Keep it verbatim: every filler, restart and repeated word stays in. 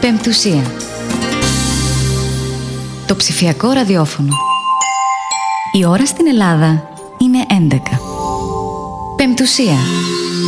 Πεμπτουσία. Το ψηφιακό ραδιόφωνο. Η ώρα στην Ελλάδα είναι έντεκα. Πεμπτουσία.